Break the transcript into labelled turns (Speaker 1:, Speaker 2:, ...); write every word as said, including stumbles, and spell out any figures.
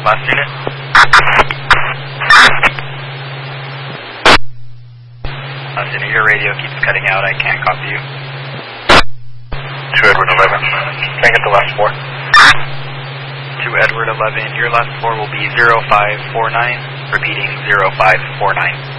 Speaker 1: last unit. Last unit, your radio keeps cutting out. I can't copy you.
Speaker 2: two Edward eleven. Can I get the last four?
Speaker 1: two Edward eleven, your last four will be zero five four nine, repeating zero five four nine.